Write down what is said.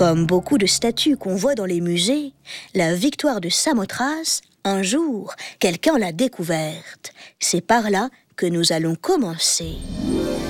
Comme beaucoup de statues qu'on voit dans les musées, la victoire de Samothrace, un jour, quelqu'un l'a découverte. C'est par là que nous allons commencer.